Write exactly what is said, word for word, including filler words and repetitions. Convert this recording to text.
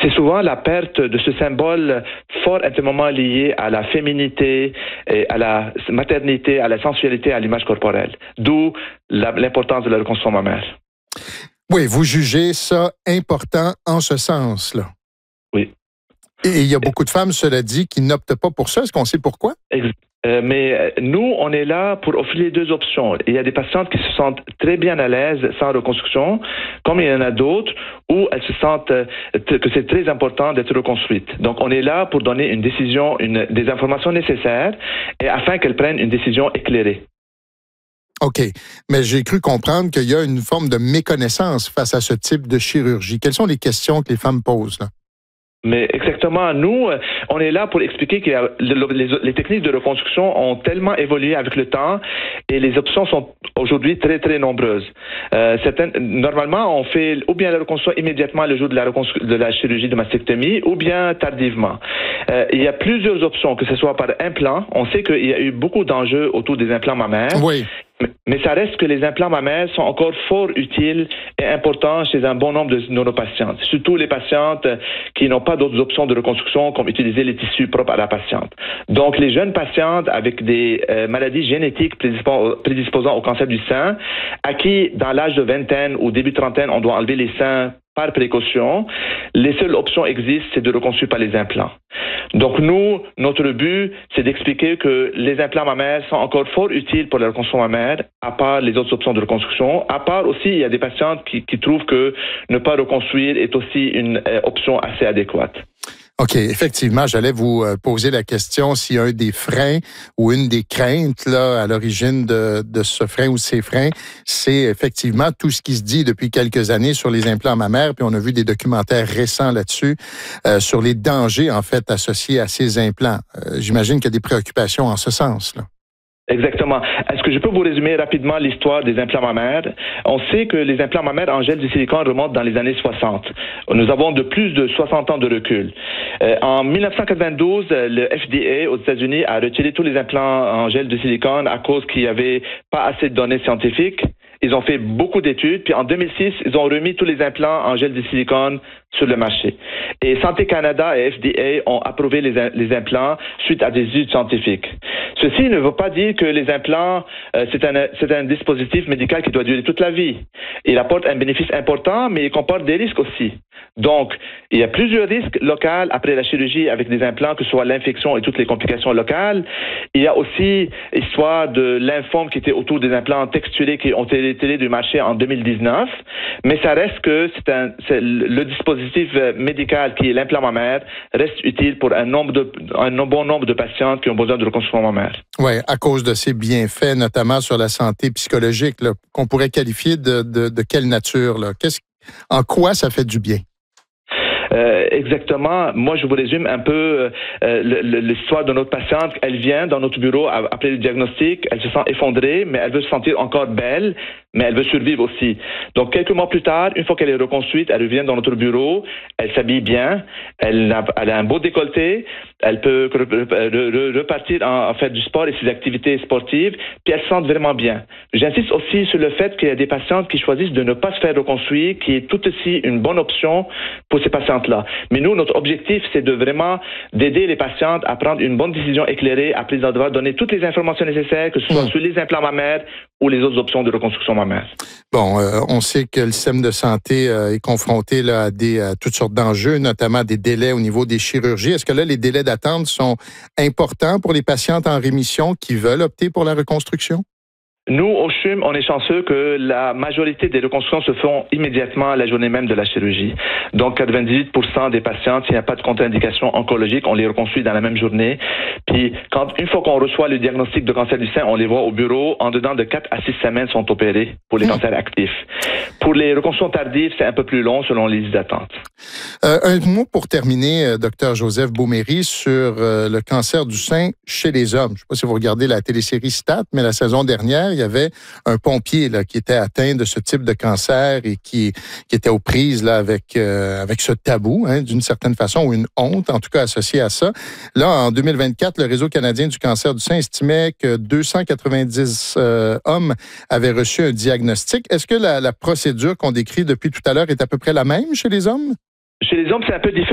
c'est souvent la perte de ce symbole fort intimement lié à la féminité, et à la maternité, à la sensualité, à l'image corporelle. D'où la, l'importance de la reconstruction mammaire. Oui, vous jugez ça important en ce sens-là. Oui. Et il y a beaucoup de femmes, cela dit, qui n'optent pas pour ça. Est-ce qu'on sait pourquoi? Exactement. Euh, mais nous, on est là pour offrir les deux options. Il y a des patientes qui se sentent très bien à l'aise sans reconstruction, comme il y en a d'autres où elles se sentent euh, que c'est très important d'être reconstruite. Donc, on est là pour donner une décision, une, des informations nécessaires et afin qu'elles prennent une décision éclairée. OK. Mais j'ai cru comprendre qu'il y a une forme de méconnaissance face à ce type de chirurgie. Quelles sont les questions que les femmes posent, là? Mais exactement, nous, on est là pour expliquer que les, les techniques de reconstruction ont tellement évolué avec le temps et les options sont aujourd'hui très, très nombreuses. Euh, certaines, normalement, on fait ou bien la reconstruction immédiatement le jour de la, de la chirurgie de mastectomie ou bien tardivement. Euh, il y a plusieurs options, que ce soit par implant. On sait qu'il y a eu beaucoup d'enjeux autour des implants mammaires. Oui. Mais ça reste que les implants mammaires sont encore fort utiles et importants chez un bon nombre de nos patientes, surtout les patientes qui n'ont pas d'autres options de reconstruction comme utiliser les tissus propres à la patiente. Donc, les jeunes patientes avec des euh, maladies génétiques prédispo- prédisposant au cancer du sein, à qui, dans l'âge de vingtaine ou début trentaine, on doit enlever les seins par précaution, les seules options existent, c'est de reconstruire par les implants. Donc nous, notre but, c'est d'expliquer que les implants mammaires sont encore fort utiles pour la reconstruction mammaire, à part les autres options de reconstruction. À part aussi, il y a des patientes qui, qui trouvent que ne pas reconstruire est aussi une euh, option assez adéquate. OK, effectivement, j'allais vous poser la question si un des freins ou une des craintes là à l'origine de, de ce frein ou ces freins, c'est effectivement tout ce qui se dit depuis quelques années sur les implants mammaires, puis on a vu des documentaires récents là-dessus, euh, sur les dangers en fait associés à ces implants. Euh, j'imagine qu'il y a des préoccupations en ce sens, là. Exactement. Est-ce que je peux vous résumer rapidement l'histoire des implants mammaires? On sait que les implants mammaires en gel de silicone remontent dans les années soixante. Nous avons de plus de soixante ans de recul. Euh, en dix-neuf cent quatre-vingt-douze, le F D A aux États-Unis a retiré tous les implants en gel de silicone à cause qu'il n'y avait pas assez de données scientifiques. Ils ont fait beaucoup d'études, puis en deux mille six, ils ont remis tous les implants en gel de silicone sur le marché. Et Santé Canada et F D A ont approuvé les, les implants suite à des études scientifiques. Ceci ne veut pas dire que les implants, euh, c'est, un, c'est un dispositif médical qui doit durer toute la vie. Il apporte un bénéfice important, mais il comporte des risques aussi. Donc, il y a plusieurs risques locaux après la chirurgie avec des implants, que ce soit l'infection et toutes les complications locales. Il y a aussi l'histoire de lymphome qui était autour des implants texturés qui ont été retirés du marché en deux mille dix-neuf. Mais ça reste que c'est un, c'est le dispositif médical qui est l'implant mammaire reste utile pour un, nombre de, un bon nombre de patientes qui ont besoin de reconstruction mammaire. Oui, à cause de ses bienfaits, notamment sur la santé psychologique, là, qu'on pourrait qualifier de, de, de quelle nature, là? Qu'est-ce, en quoi ça fait du bien? Euh, exactement. Moi, je vous résume un peu euh, l'histoire de notre patiente. Elle vient dans notre bureau après le diagnostic. Elle se sent effondrée, mais elle veut se sentir encore belle, mais elle veut survivre aussi. Donc, quelques mois plus tard, une fois qu'elle est reconstruite, elle revient dans notre bureau. Elle s'habille bien. Elle a, elle a un beau décolleté. Elle peut repartir en, en faire du sport et ses activités sportives. Puis elle se sent vraiment bien. J'insiste aussi sur le fait qu'il y a des patientes qui choisissent de ne pas se faire reconstruire, qui est tout aussi une bonne option pour ces patientes-là. Mais nous, notre objectif, c'est de vraiment d'aider les patientes à prendre une bonne décision éclairée, après devoir donner toutes les informations nécessaires, que ce soit mmh. sur les implants mammaires ou les autres options de reconstruction mammaire. Bon, euh, on sait que le système de santé euh, est confronté là, à, des, à toutes sortes d'enjeux, notamment des délais au niveau des chirurgies. Est-ce que là, les délais d'attente sont importants pour les patientes en rémission qui veulent opter pour la reconstruction? Nous, au C H U M, on est chanceux que la majorité des reconstructions se font immédiatement à la journée même de la chirurgie. Donc, quatre-vingt-dix-huit pour cent des patientes, s'il n'y a pas de contre-indication oncologique, on les reconstruit dans la même journée. Puis, quand, une fois qu'on reçoit le diagnostic de cancer du sein, on les voit au bureau. En dedans de quatre à six semaines sont opérés pour les mmh. cancers actifs. Pour les reconstructions tardives, c'est un peu plus long selon les listes d'attente. Euh, un mot pour terminer, euh, docteur Joseph Beauméry, sur euh, le cancer du sein chez les hommes. Je ne sais pas si vous regardez la télésérie Stat, mais la saison dernière, il y avait un pompier là, qui était atteint de ce type de cancer et qui, qui était aux prises là, avec, euh, avec ce tabou, hein, d'une certaine façon, ou une honte, en tout cas associée à ça. Là, en deux mille vingt-quatre, le Réseau canadien du cancer du sein estimait que deux cent quatre-vingt-dix euh, hommes avaient reçu un diagnostic. Est-ce que la, la procédure qu'on décrit depuis tout à l'heure est à peu près la même chez les hommes? Chez les hommes, c'est un peu différent.